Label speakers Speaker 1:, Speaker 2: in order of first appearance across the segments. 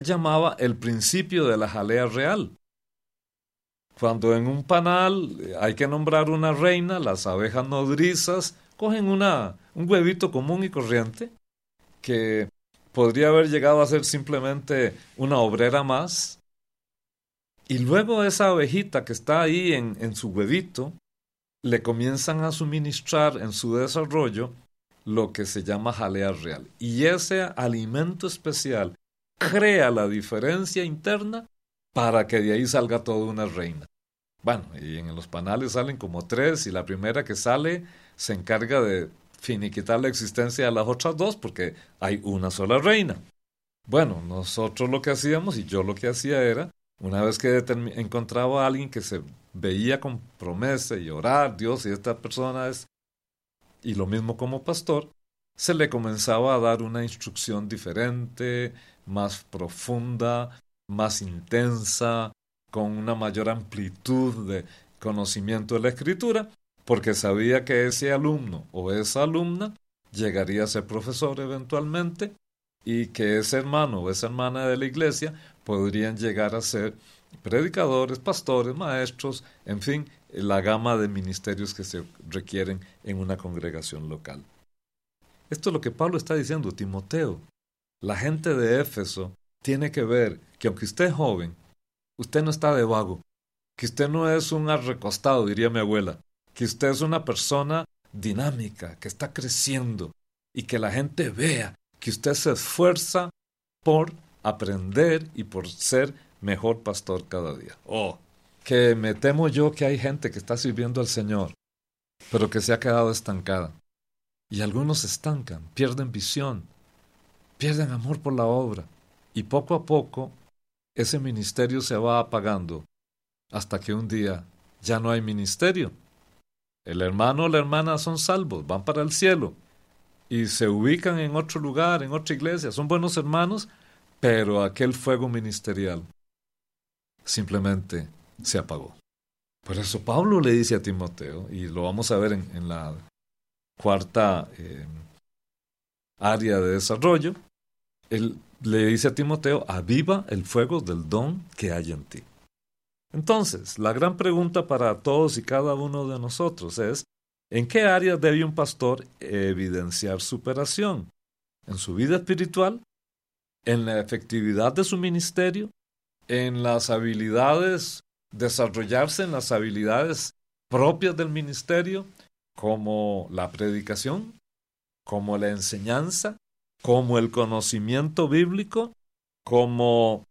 Speaker 1: llamaba el principio de la jalea real. Cuando en un panal hay que nombrar una reina, las abejas nodrizas cogen un huevito común y corriente que podría haber llegado a ser simplemente una obrera más. Y luego esa abejita que está ahí en su huevito, le comienzan a suministrar en su desarrollo lo que se llama jalea real. Y ese alimento especial crea la diferencia interna para que de ahí salga toda una reina. Bueno, y en los panales salen como tres y la primera que sale se encarga de finiquitar la existencia de las otras dos porque hay una sola reina. Bueno, nosotros lo que hacíamos y yo lo que hacía era, una vez que encontraba a alguien que se veía con promesa y orar, Dios y esta persona es, y lo mismo como pastor, se le comenzaba a dar una instrucción diferente, más profunda, más intensa, con una mayor amplitud de conocimiento de la escritura, porque sabía que ese alumno o esa alumna llegaría a ser profesor eventualmente y que ese hermano o esa hermana de la iglesia podrían llegar a ser predicadores, pastores, maestros, en fin, la gama de ministerios que se requieren en una congregación local. Esto es lo que Pablo está diciendo, Timoteo. La gente de Éfeso tiene que ver que aunque usted es joven, usted no está de vago, que usted no es un arrecostado, diría mi abuela, que usted es una persona dinámica, que está creciendo y que la gente vea que usted se esfuerza por aprender y por ser mejor pastor cada día. Oh, que me temo yo que hay gente que está sirviendo al Señor, pero que se ha quedado estancada. Y algunos se estancan, pierden visión, pierden amor por la obra. Y poco a poco ese ministerio se va apagando hasta que un día ya no hay ministerio. El hermano o la hermana son salvos, van para el cielo y se ubican en otro lugar, en otra iglesia. Son buenos hermanos, pero aquel fuego ministerial simplemente se apagó. Por eso Pablo le dice a Timoteo, y lo vamos a ver en la cuarta área de desarrollo, él le dice a Timoteo, aviva el fuego del don que hay en ti. Entonces, la gran pregunta para todos y cada uno de nosotros es, ¿en qué área debe un pastor evidenciar superación? ¿En su vida espiritual? ¿En la efectividad de su ministerio? ¿En las habilidades, desarrollarse en las habilidades propias del ministerio, como la predicación, como la enseñanza, como el conocimiento bíblico, como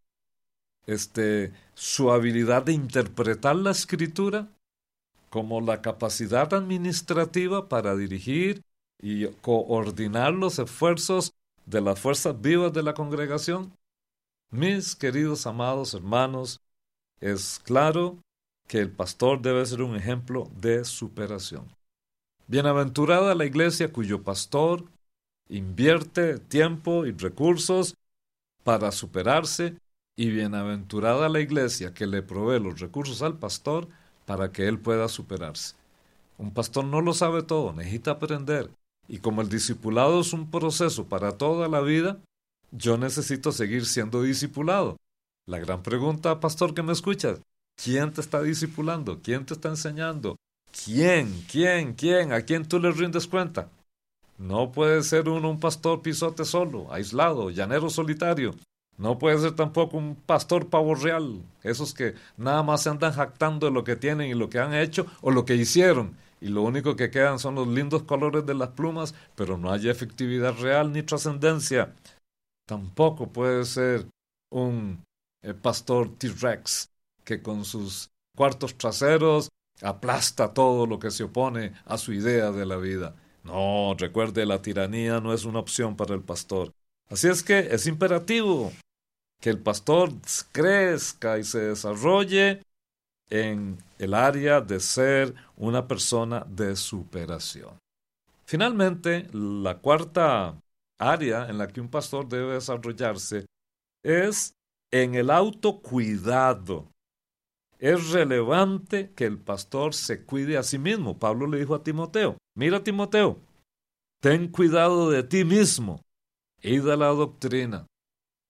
Speaker 1: su habilidad de interpretar la escritura, como la capacidad administrativa para dirigir y coordinar los esfuerzos de las fuerzas vivas de la congregación? Mis queridos amados hermanos, es claro que el pastor debe ser un ejemplo de superación. Bienaventurada la iglesia cuyo pastor invierte tiempo y recursos para superarse, y bienaventurada la iglesia que le provee los recursos al pastor para que él pueda superarse. Un pastor no lo sabe todo, necesita aprender. Y como el discipulado es un proceso para toda la vida, yo necesito seguir siendo discipulado. La gran pregunta, pastor que me escuchas, ¿quién te está discipulando? ¿Quién te está enseñando? ¿Quién? ¿A quién tú le rindes cuenta? No puede ser uno un pastor pisote solo, aislado, llanero solitario. No puede ser tampoco un pastor pavo real, esos que nada más se andan jactando de lo que tienen y lo que han hecho o lo que hicieron, y lo único que quedan son los lindos colores de las plumas, pero no hay efectividad real ni trascendencia. Tampoco puede ser un pastor T-Rex que con sus cuartos traseros aplasta todo lo que se opone a su idea de la vida. No, recuerde, la tiranía no es una opción para el pastor. Así es que es imperativo que el pastor crezca y se desarrolle en el área de ser una persona de superación. Finalmente, la cuarta área en la que un pastor debe desarrollarse es en el autocuidado. Es relevante que el pastor se cuide a sí mismo. Pablo le dijo a Timoteo, mira Timoteo, ten cuidado de ti mismo y de la doctrina.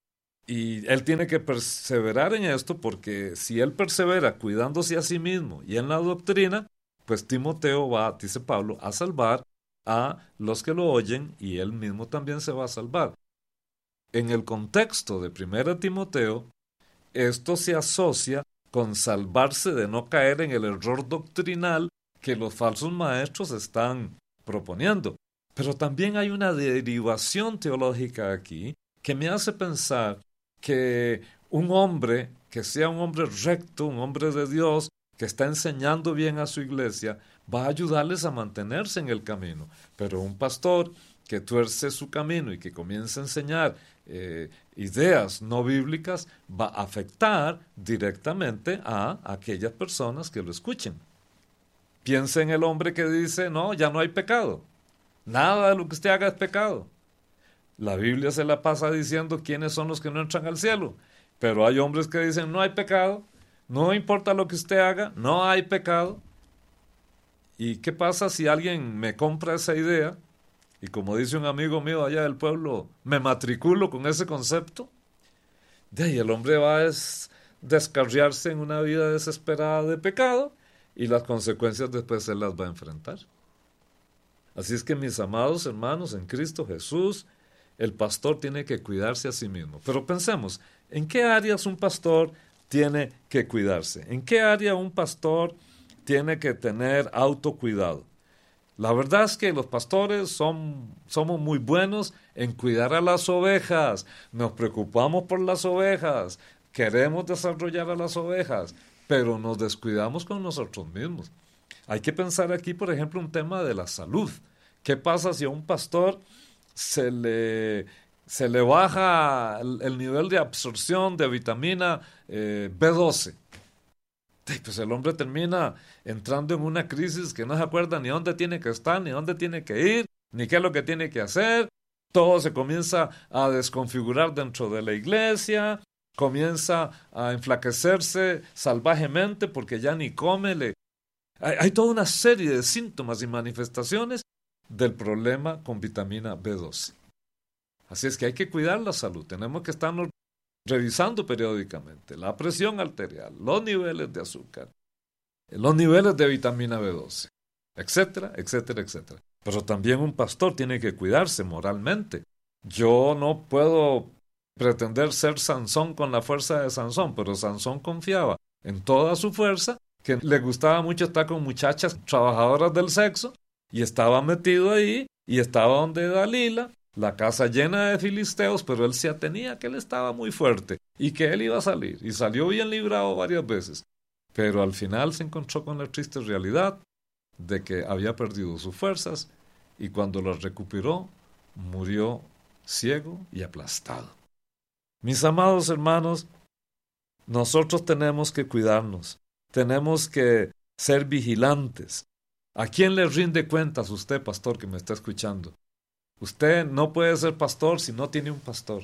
Speaker 1: Y él tiene que perseverar en esto, porque si él persevera cuidándose a sí mismo y en la doctrina, pues Timoteo va, dice Pablo, a salvar a los que lo oyen, y él mismo también se va a salvar. En el contexto de 1 Timoteo, esto se asocia con salvarse de no caer en el error doctrinal que los falsos maestros están proponiendo. Pero también hay una derivación teológica aquí que me hace pensar que un hombre, que sea un hombre recto, un hombre de Dios, que está enseñando bien a su iglesia, va a ayudarles a mantenerse en el camino. Pero un pastor que tuerce su camino y que comienza a enseñar ideas no bíblicas, va a afectar directamente a aquellas personas que lo escuchen. Piensa en el hombre que dice, no, ya no hay pecado. Nada de lo que usted haga es pecado. La Biblia se la pasa diciendo quiénes son los que no entran al cielo. Pero hay hombres que dicen, no hay pecado, no importa lo que usted haga, no hay pecado. ¿Y qué pasa si alguien me compra esa idea? Y como dice un amigo mío allá del pueblo, me matriculo con ese concepto. De ahí el hombre va a descarriarse en una vida desesperada de pecado, y las consecuencias después se las va a enfrentar. Así es que, mis amados hermanos en Cristo Jesús, el pastor tiene que cuidarse a sí mismo. Pero pensemos, ¿en qué áreas un pastor tiene que cuidarse? ¿En qué área un pastor tiene que tener autocuidado? La verdad es que los pastores somos muy buenos en cuidar a las ovejas. Nos preocupamos por las ovejas, queremos desarrollar a las ovejas, pero nos descuidamos con nosotros mismos. Hay que pensar aquí, por ejemplo, un tema de la salud. ¿Qué pasa si a un pastor se le baja el nivel de absorción de vitamina B12? Pues el hombre termina entrando en una crisis que no se acuerda ni dónde tiene que estar, ni dónde tiene que ir, ni qué es lo que tiene que hacer. Todo se comienza a desconfigurar dentro de la iglesia, comienza a enflaquecerse salvajemente porque ya ni come. Hay toda una serie de síntomas y manifestaciones del problema con vitamina B12. Así es que hay que cuidar la salud. Tenemos que estarnos revisando periódicamente la presión arterial, los niveles de azúcar, los niveles de vitamina B12, etcétera, etcétera, etcétera. Pero también un pastor tiene que cuidarse moralmente. Yo no puedo pretender ser Sansón con la fuerza de Sansón, pero Sansón confiaba en toda su fuerza, que le gustaba mucho estar con muchachas trabajadoras del sexo, y estaba metido ahí, y estaba donde Dalila, la casa llena de filisteos, pero él se atenía que él estaba muy fuerte y que él iba a salir, y salió bien librado varias veces. Pero al final se encontró con la triste realidad de que había perdido sus fuerzas, y cuando las recuperó, murió ciego y aplastado. Mis amados hermanos, nosotros tenemos que cuidarnos, tenemos que ser vigilantes. ¿A quién le rinde cuentas usted, pastor, que me está escuchando? Usted no puede ser pastor si no tiene un pastor.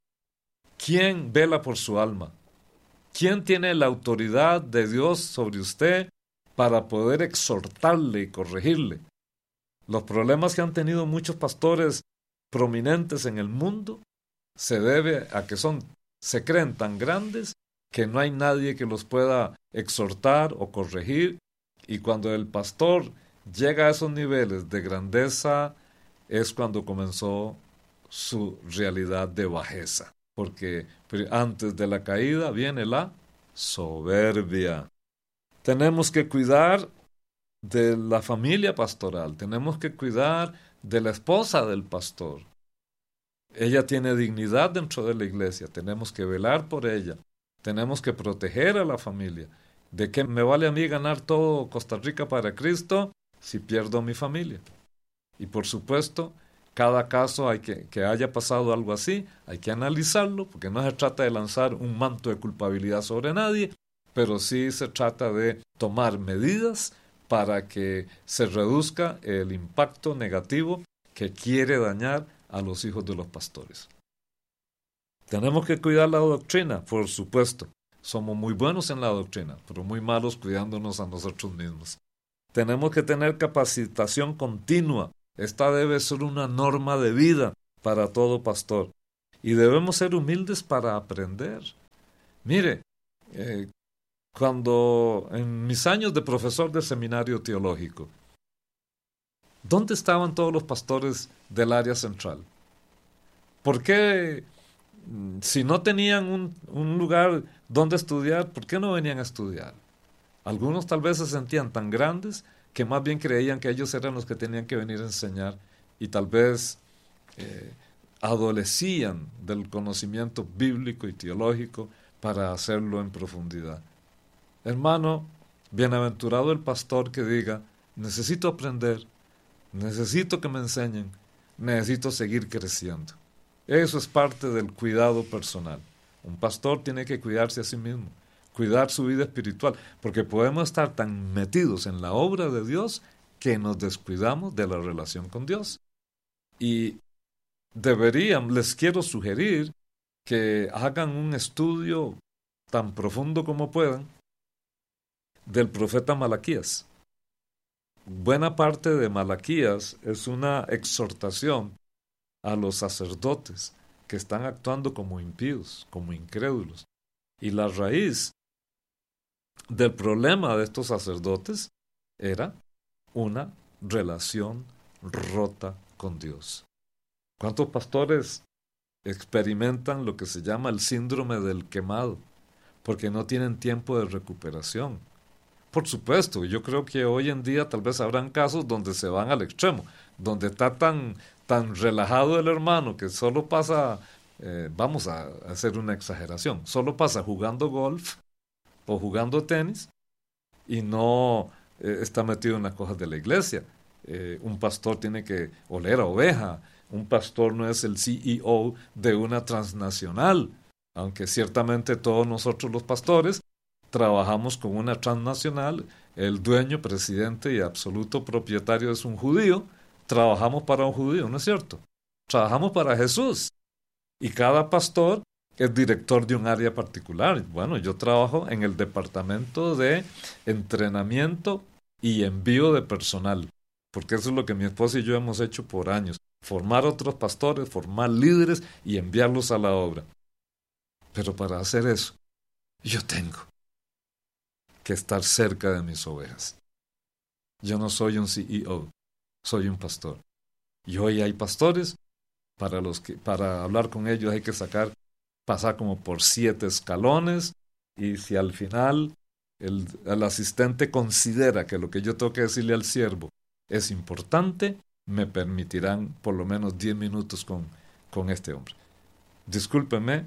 Speaker 1: ¿Quién vela por su alma? ¿Quién tiene la autoridad de Dios sobre usted para poder exhortarle y corregirle? Los problemas que han tenido muchos pastores prominentes en el mundo se debe a que se creen tan grandes que no hay nadie que los pueda exhortar o corregir, y cuando el pastor llega a esos niveles de grandeza es cuando comenzó su realidad de bajeza, porque antes de la caída viene la soberbia. Tenemos que cuidar de la familia pastoral, tenemos que cuidar de la esposa del pastor. Ella tiene dignidad dentro de la iglesia, tenemos que velar por ella, tenemos que proteger a la familia. ¿De qué me vale a mí ganar todo Costa Rica para Cristo si pierdo a mi familia? Y por supuesto, cada caso que haya pasado algo así, hay que analizarlo, porque no se trata de lanzar un manto de culpabilidad sobre nadie, pero sí se trata de tomar medidas para que se reduzca el impacto negativo que quiere dañar a los hijos de los pastores. Tenemos que cuidar la doctrina, por supuesto. Somos muy buenos en la doctrina, pero muy malos cuidándonos a nosotros mismos. Tenemos que tener capacitación continua. Esta debe ser una norma de vida para todo pastor. y debemos ser humildes para aprender. Mire, cuando en mis años de profesor de seminario teológico, ¿dónde estaban todos los pastores del área central? ¿Por qué, si no tenían un lugar donde estudiar, por qué no venían a estudiar? Algunos tal vez se sentían tan grandes que más bien creían que ellos eran los que tenían que venir a enseñar y tal vez adolecían del conocimiento bíblico y teológico para hacerlo en profundidad. Hermano, bienaventurado el pastor que diga, necesito aprender, necesito que me enseñen, necesito seguir creciendo. Eso es parte del cuidado personal. Un pastor tiene que cuidarse a sí mismo, cuidar su vida espiritual, porque podemos estar tan metidos en la obra de Dios que nos descuidamos de la relación con Dios. Y les quiero sugerir que hagan un estudio tan profundo como puedan del profeta Malaquías. Buena parte de Malaquías es una exhortación a los sacerdotes que están actuando como impíos, como incrédulos. Y la raíz del problema de estos sacerdotes era una relación rota con Dios. ¿Cuántos pastores experimentan lo que se llama el síndrome del quemado? Porque no tienen tiempo de recuperación. Por supuesto, yo creo que hoy en día tal vez habrán casos donde se van al extremo, donde está tan relajado el hermano que solo pasa, vamos a hacer una exageración, solo pasa jugando golf o jugando tenis y no está metido en las cosas de la iglesia. Un pastor tiene que oler a oveja. Un pastor no es el CEO de una transnacional, aunque ciertamente todos nosotros los pastores trabajamos con una transnacional. El dueño, presidente y absoluto propietario es un judío. Trabajamos para un judío, ¿no es cierto? Trabajamos para Jesús. Y cada pastor es director de un área particular. Bueno, yo trabajo en el departamento de entrenamiento y envío de personal, porque eso es lo que mi esposa y yo hemos hecho por años. Formar otros pastores, formar líderes y enviarlos a la obra. Pero para hacer eso, yo tengo que estar cerca de mis ovejas. Yo no soy un CEO, soy un pastor. Y hoy hay pastores para hablar con ellos hay que pasar como por 7 escalones, y si al final el asistente considera que lo que yo tengo que decirle al siervo es importante, me permitirán por lo menos 10 minutos con este hombre. Discúlpeme,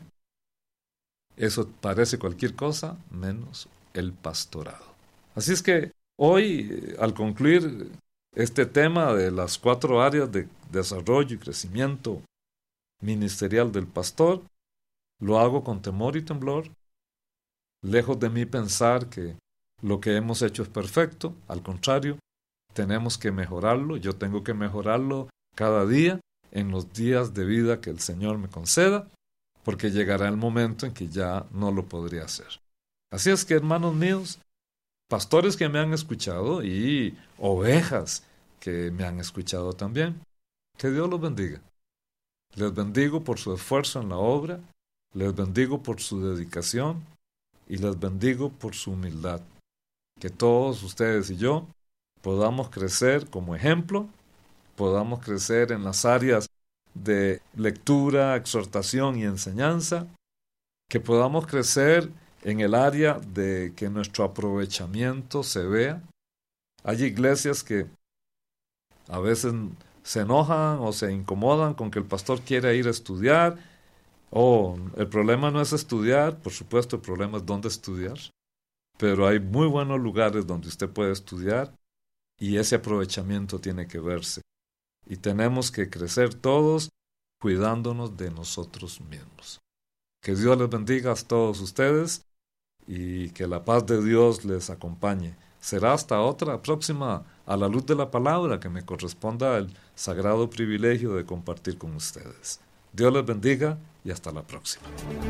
Speaker 1: eso parece cualquier cosa menos el pastorado. Así es que hoy, al concluir este tema de las 4 áreas de desarrollo y crecimiento ministerial del pastor, lo hago con temor y temblor, lejos de mí pensar que lo que hemos hecho es perfecto. Al contrario, tenemos que mejorarlo. Yo tengo que mejorarlo cada día en los días de vida que el Señor me conceda, porque llegará el momento en que ya no lo podré hacer. Así es que, hermanos míos, pastores que me han escuchado y ovejas que me han escuchado también, que Dios los bendiga. Les bendigo por su esfuerzo en la obra, les bendigo por su dedicación y les bendigo por su humildad. Que todos ustedes y yo podamos crecer como ejemplo, podamos crecer en las áreas de lectura, exhortación y enseñanza, que podamos crecer en el área de que nuestro aprovechamiento se vea. Hay iglesias que a veces se enojan o se incomodan con que el pastor quiera ir a estudiar. El problema no es estudiar, por supuesto el problema es dónde estudiar, pero hay muy buenos lugares donde usted puede estudiar y ese aprovechamiento tiene que verse. Y tenemos que crecer todos cuidándonos de nosotros mismos. Que Dios les bendiga a todos ustedes y que la paz de Dios les acompañe. Será hasta otra próxima a la luz de la palabra que me corresponda el sagrado privilegio de compartir con ustedes. Dios les bendiga y hasta la próxima.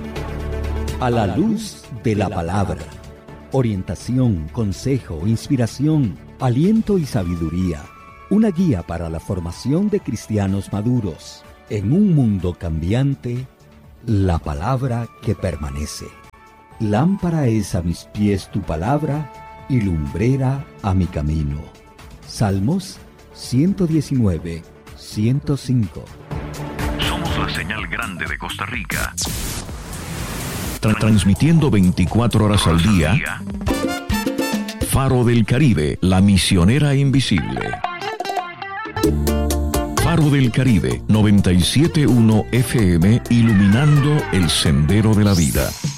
Speaker 2: A la luz de la palabra. Orientación, consejo, inspiración, aliento y sabiduría. Una guía para la formación de cristianos maduros en un mundo cambiante la palabra que permanece. Lámpara es a mis pies tu palabra y lumbrera a mi camino. Salmos 119, 105.
Speaker 3: Somos la señal grande de Costa Rica. Transmitiendo 24 horas al día. Faro del Caribe, la misionera invisible. Faro del Caribe, 97.1 FM, iluminando el sendero de la vida.